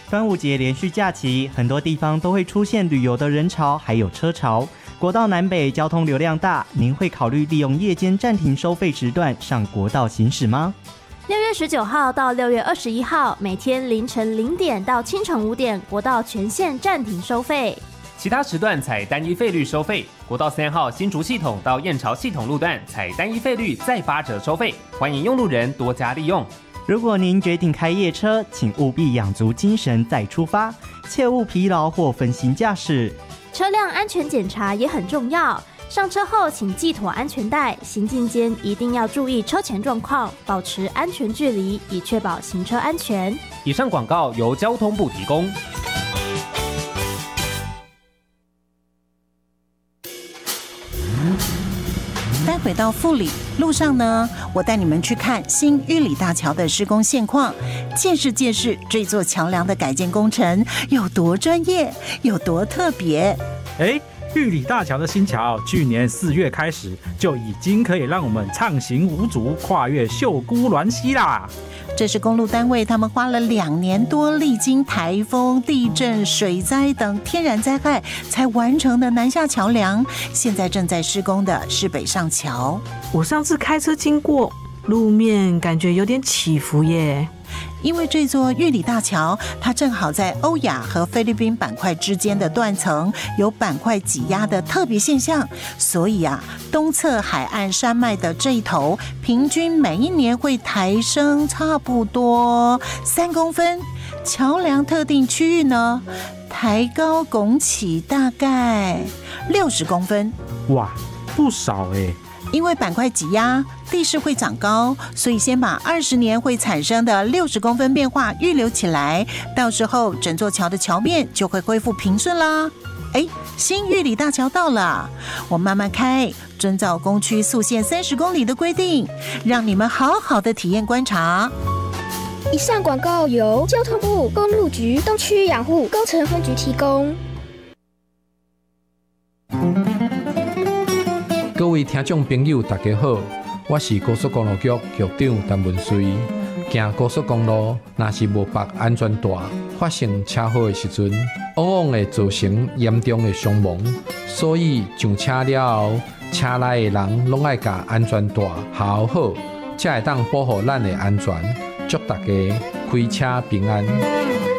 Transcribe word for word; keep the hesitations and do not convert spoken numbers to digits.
端午节连续假期，很多地方都会出现旅游的人潮，还有车潮。国道南北交通流量大，您会考虑利用夜间暂停收费时段上国道行驶吗？ 六月十九号到六月二十一号，每天凌晨零点到清晨五点，国道全线暂停收费。 其他时段采单一费率收费。国道三号新竹系统到燕巢系统路段采单一费率再八折收费，欢迎用路人多加利用。 如果您决定开夜车，请务必养足精神再出发，切勿疲劳或分心驾驶。 车辆安全检查也很重要，上车后请系妥安全带，行进间一定要注意车前状况，保持安全距离，以确保行车安全。 以上广告由交通部提供。 待会到富里路上呢，我带你们去看新玉里大桥的施工现况，见识见识这座桥梁的改建工程有多专业，有多特别。 哎，玉里大桥的新桥，去年四月开始就已经可以让我们畅行无阻，跨越秀姑峦溪啦。 这是公路单位他们花了两年多，历经台风、地震、水灾等天然灾害才完成的南下桥梁，现在正在施工的是北上桥。 我上次开车经过，路面感觉有点起伏耶。 因为这座玉里大桥，它正好在欧亚和菲律宾板块之间的断层有板块挤压的特别现象，所以啊，东侧海岸山脉的这一头，平均每一年会抬升差不多三公分。桥梁特定区域呢，抬高拱起大概六十公分。 哇，不少哎！ 因为板块挤压，地势会长高，所以先把二十年会产生的六十公分变化预留起来，到时候整座桥的桥面就会恢复平顺啦。哎，新玉里大桥到了，我慢慢开，遵照工区速限三十公里的规定，让你们好好的体验观察。 以上广告由交通部公路局东区养护工程分局提供。 各位听众朋友，大家好，我是高速公路局局长陈文水。行高速公路，若是无绑安全带，发生车祸的时阵，往往会造成严重的伤亡。所以上车了后，车内的人拢爱把安全带好好，才会当保护咱的安全。祝大家开车平安。